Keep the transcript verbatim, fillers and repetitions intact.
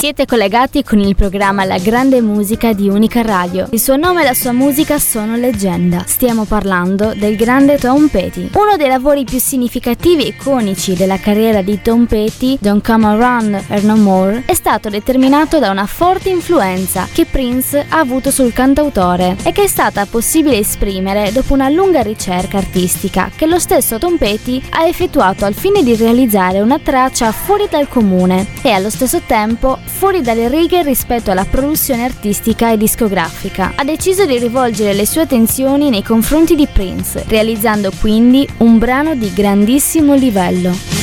Siete collegati con il programma La Grande Musica di Unica Radio. Il suo nome e la sua musica sono leggenda. Stiamo parlando del grande Tom Petty. Uno dei lavori più significativi e iconici della carriera di Tom Petty, Don't Come Around Her No More, è stato determinato da una forte influenza che Prince ha avuto sul cantautore e che è stata possibile esprimere dopo una lunga ricerca artistica che lo stesso Tom Petty ha effettuato al fine di realizzare una traccia fuori dal comune e allo stesso tempo fuori dalle righe rispetto alla produzione artistica e discografica. Ha deciso di rivolgere le sue attenzioni nei confronti di Prince, realizzando quindi un brano di grandissimo livello.